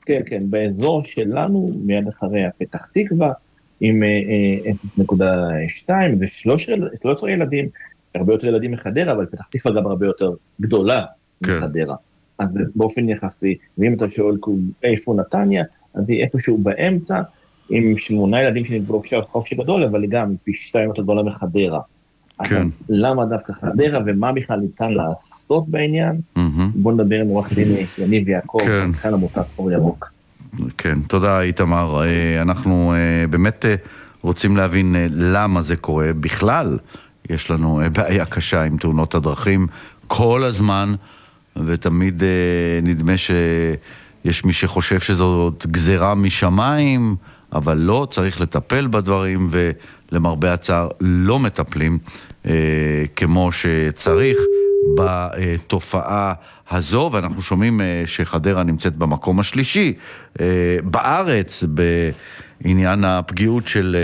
כן, כן, באזור שלנו, מיד אחרי הפתח תקווה, עם 0.2, זה 13 ילדים, הרבה יותר ילדים מחדרה, אבל פתח תקווה גם הרבה יותר גדולה כן, מחדרה. אז באופן יחסי, ואם אתה שואל איפה נתניה, אז היא איפשהו באמצע, עם 8 ילדים שנדברו עכשיו חופשי גדול, אבל היא גם פי 2 יותר גדולה מחדרה. עכשיו, כן. למה דווקא חדרה, ומה בכלל ניתן לעשות בעניין? מהמם. בוא נדבר עם עורך דין יניב יעקב, כן, מנכ"ל עמותת אור ירוק. כן. תודה, איתמר. אנחנו באמת רוצים להבין למה זה קורה. בכלל, יש לנו בעיה קשה עם תאונות הדרכים כל הזמן, ותמיד נדמה שיש מי שחושב שזאת גזרה משמיים, אבל לא, צריך לטפל בדברים, ולמרבה הצער לא מטפלים כמו שצריך בתופעה הזו, ואנחנו שומעים שחדרה נמצאת במקום השלישי בארץ בעניין הפגיעות של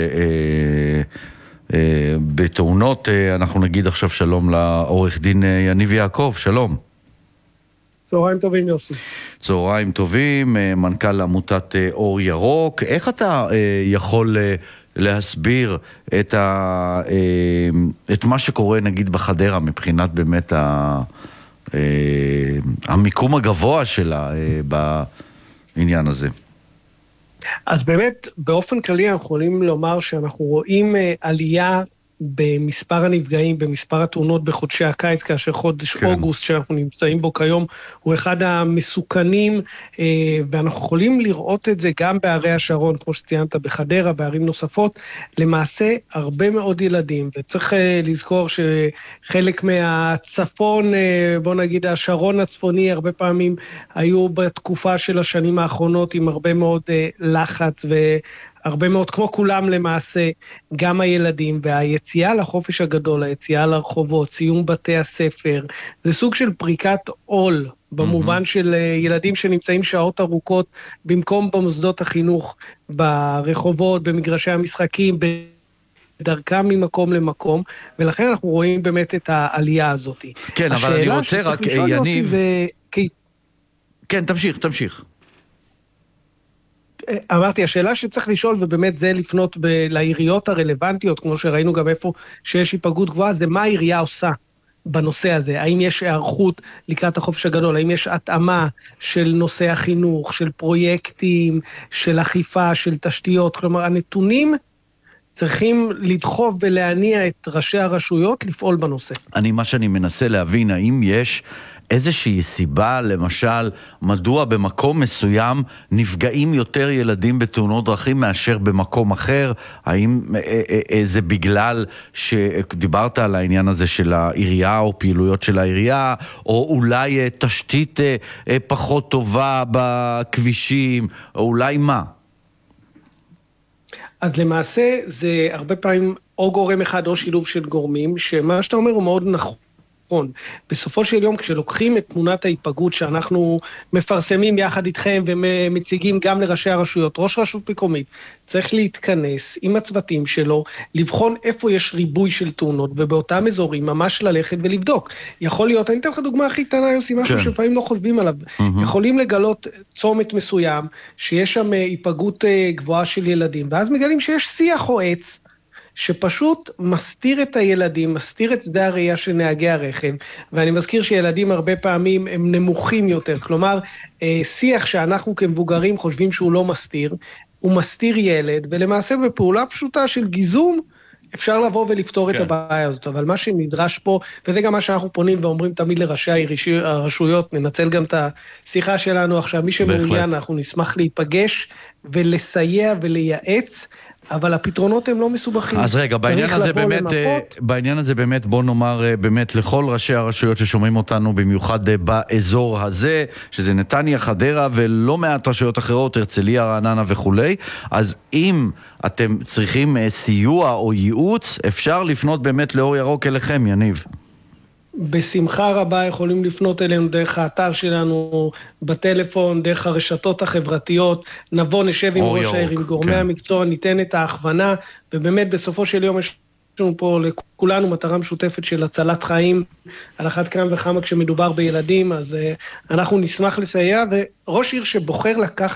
בתאונות. אנחנו נגיד עכשיו שלום לעורך דין יניב יעקב, שלום. צהריים טובים, יוסי. צהריים טובים, מנכ"ל עמותת אור ירוק. איך אתה יכול להסביר את מה שקורה נגיד בחדרה מבחינת באמת המיקום הגבוה שלה בעניין הזה? אז באמת, באופן כללי אנחנו יכולים לומר שאנחנו רואים עלייה במספר הנפגעים, במספר התאונות בחודשי הקיץ, כאשר חודש אוגוסט שאנחנו נמצאים בו כיום הוא אחד המסוכנים, ואנחנו יכולים לראות את זה גם בערי השרון, כמו שציינת, בחדרה, בערים נוספות, למעשה הרבה מאוד ילדים, וצריך לזכור שחלק מהצפון, בוא נגיד השרון הצפוני, הרבה פעמים היו בתקופה של השנים האחרונות עם הרבה מאוד לחץ הרבה מאוד, כמו כולם למעשה, גם הילדים, והיציאה לחופש הגדול, היציאה לרחובות, סיום בתי הספר, זה סוג של פריקת עול, במובן של ילדים שנמצאים שעות ארוכות, במקום במוסדות החינוך, ברחובות, במגרשי המשחקים, בדרכם ממקום למקום, ולכן אנחנו רואים באמת את העלייה הזאת. כן, אבל אני רוצה רק, יניב... כן, תמשיך. אמרתי, השאלה שצריך לשאול, ובאמת זה לפנות לעיריות הרלוונטיות, כמו שראינו גם איפה שיש היפגעות גבוהה, זה מה העירייה עושה בנושא הזה. האם יש הערכות לקראת החופש הגדול? האם יש התאמה של נושא החינוך, של פרויקטים, של אכיפה, של תשתיות? כלומר, הנתונים צריכים לדחוף ולהניע את ראשי הרשויות לפעול בנושא. מה שאני מנסה להבין, האם יש איזושהי סיבה, למשל, מדוע במקום מסוים נפגעים יותר ילדים בתאונות דרכים מאשר במקום אחר? האם זה בגלל שדיברת על העניין הזה של העירייה או פעילויות של העירייה, או אולי תשתית פחות טובה בכבישים, או אולי מה? אז למעשה זה הרבה פעמים או גורם אחד או שילוב של גורמים, שמה שאתה אומר הוא מאוד נכון. בסופו של יום, כשלוקחים את תמונת ההיפגעות שאנחנו מפרסמים יחד איתכם ומציגים גם לראשי הרשויות, ראש רשות מקומית צריך להתכנס עם הצוותים שלו, לבחון איפה יש ריבוי של תאונות, ובאותם אזורים ממש ללכת ולבדוק. יכול להיות, אני אתן לך דוגמה הכי קטנה, יוסי, משהו שלפעמים לא חושבים עליו. יכולים לגלות צומת מסוים, שיש שם היפגעות גבוהה של ילדים, ואז מגלים שיש שיח או עץ, שפשוט מסתיר את הילדים, מסתיר את שדה הראייה של נהגי הרכב, ואני מזכיר שילדים הרבה פעמים הם נמוכים יותר, כלומר, שיח שאנחנו כמבוגרים חושבים שהוא לא מסתיר, הוא מסתיר ילד, ולמעשה בפעולה פשוטה של גיזום, אפשר לבוא ולפתור את הבעיה הזאת, אבל מה שנדרש פה, וזה גם מה שאנחנו פונים ואומרים תמיד לראשי הרשויות, ננצל גם את השיחה שלנו עכשיו, מי שמעוניין, אנחנו נשמח להיפגש ולסייע ולייעץ, אבל הפתרונות הם לא מסובכים. אז רגע, בעניין הזה באמת, בוא נאמר באמת לכל ראשי הרשויות ששומעים אותנו, במיוחד באזור הזה, שזה נתניה, חדרה, ולא מעט רשויות אחרות, הרצליה, רעננה וכולי, אז אם אתם צריכים סיוע או ייעוץ, אפשר לפנות באמת לאור ירוק אליכם, יניב. בשמחה רבה יכולים לפנות אלינו דרך האתר שלנו, בטלפון, דרך הרשתות החברתיות, נבוא נשב עם ראש העיר, עם גורמי המקצוע, ניתן את ההכוונה, ובאמת בסופו של יום יש לנו פה לכולנו מטרה משותפת של הצלת חיים, על אחת כמה וכמה כשמדובר בילדים, אז אנחנו נשמח לסייע, וראש עיר שבוחר לקחת